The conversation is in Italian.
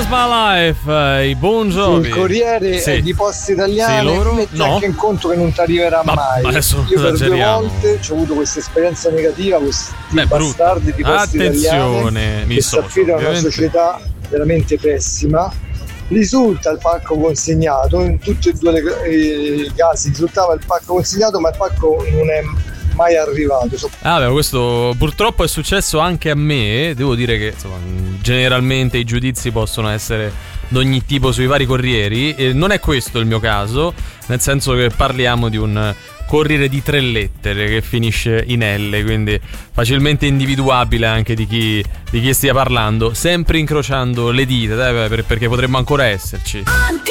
My Life, i Bon Jovi. Il Corriere è di Poste Italiane, loro? metti No. anche in conto che non ti arriverà mai. Adesso Io per 2 esageriamo. volte ho avuto questa esperienza negativa, questi bastardi di Poste Attenzione, Italiane mi che dissocio, si affidano a una ovviamente. società veramente pessima. Risulta il pacco consegnato, in tutti e due i casi risultava il pacco consegnato, ma il pacco non è mai arrivato. Questo purtroppo è successo anche a me. Devo dire che insomma, generalmente i giudizi possono essere d'ogni tipo sui vari corrieri, e non è questo il mio caso, nel senso che parliamo di un corriere di 3 lettere che finisce in L, quindi facilmente individuabile anche di chi stia parlando, sempre incrociando le dita, perché potremmo ancora esserci.